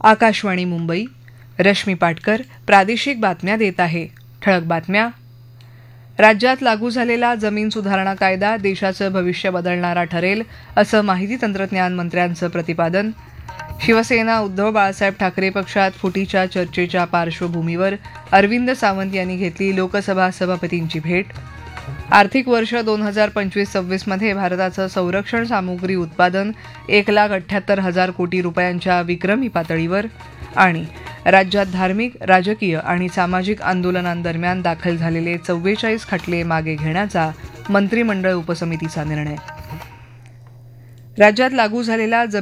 आकाशवाणी मुंबई. रश्मी पाटकर प्रादेशिक बातम्या देत आहे. ठळक बातम्या. राज्यात लागू झालेला जमीन सुधारणा कायदा देशाचं भविष्य बदलणारा ठरेल, असं माहिती तंत्रज्ञान मंत्र्यांचं प्रतिपादन. शिवसेना उद्धव बाळासाहेब ठाकरे पक्षात फुटीच्या चर्चेच्या पार्श्वभूमीवर अरविंद सावंत यांनी घेतली लोकसभा सभापतींची भेट. आर्थिक वर्ष 2025-26 मध्ये भारताचं संरक्षण सामुग्री उत्पादन 1,78,000 कोटी रुपयांच्या विक्रमी पातळीवर. आणि राज्यात धार्मिक, राजकीय आणि सामाजिक आंदोलनांदरम्यान दाखल झालेले 44 खटले मागे घेण्याचा मंत्रिमंडळ उपसमितीचा निर्णय. राज्यात लागू झालेला